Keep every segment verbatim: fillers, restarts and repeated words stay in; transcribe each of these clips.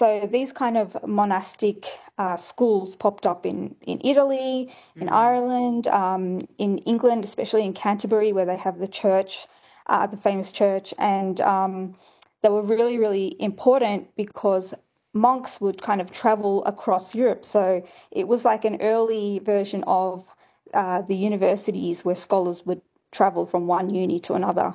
So these kind of monastic uh, schools popped up in, in Italy, in Mm. Ireland, um, in England, especially in Canterbury, where they have the church, uh, the famous church. And um, they were really, really important because monks would kind of travel across Europe. So it was like an early version of uh, the universities where scholars would travel from one uni to another.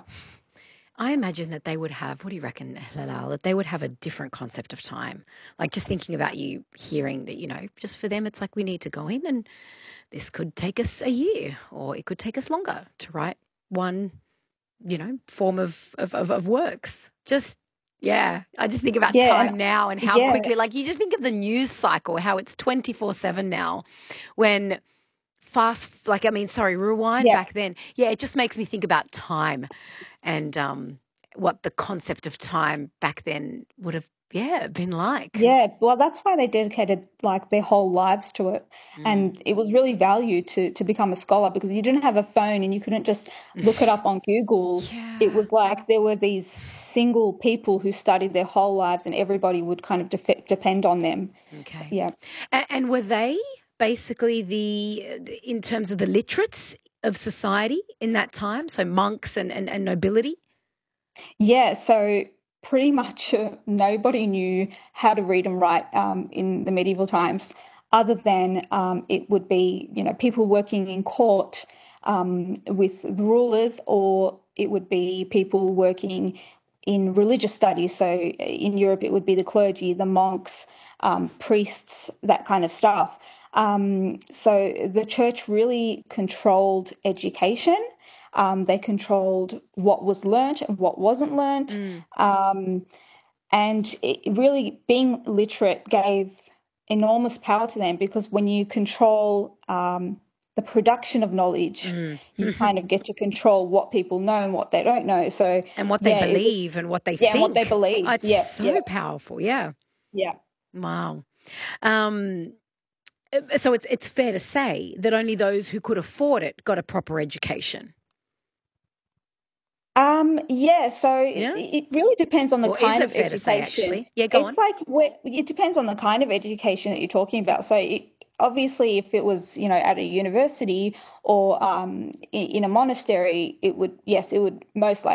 I imagine that they would have, what do you reckon, Halal, that they would have a different concept of time. Like just thinking about you hearing that, you know, just for them, it's like we need to go in and this could take us a year or it could take us longer to write one, you know, form of, of, of, of works. Just, yeah, I just think about Yeah, and time now and how yeah, quickly, like you just think of the news cycle, how it's twenty-four seven now when fast, like, I mean, sorry, rewind yeah. back then. Yeah, it just makes me think about time and um, what the concept of time back then would have, yeah, been like. Yeah, well, that's why they dedicated like their whole lives to it. Mm. And it was really valued to to become a scholar because you didn't have a phone and you couldn't just look it up on Google. It Yeah. was like there were these single people who studied their whole lives and everybody would kind of def depend on them. Okay. Yeah. And, and were they basically the, the- in terms of the literates of society in that time? So monks and, and, and nobility? Yeah, so pretty much uh, nobody knew how to read and write um, in the medieval times, other than um, it would be, you know, people working in court um, with the rulers, or it would be people working in religious studies. So in Europe, it would be the clergy, the monks, um, priests, that kind of stuff. Um, so the church really controlled education. Um, they controlled what was learnt and what wasn't learnt. Mm. Um, and it really being literate gave enormous power to them because when you control um, the production of knowledge, Mm. you kind of get to control what people know and what they don't know. So And what they yeah, it was believe and what they yeah, and what they think. Oh, believe. it's Yeah, yeah, so powerful. Yeah. yeah. Wow. Um, uh, so it's it's fair to say that only those who could afford it got a proper education. Um, yeah, so it, Yeah? it really depends on the Or is kind it of fair to say education. actually? Yeah, go It's on. like where, it depends on the kind of education that you're talking about. So it, obviously, if it was, you know, at a university or um, in, in a monastery, it would, yes, it would most likely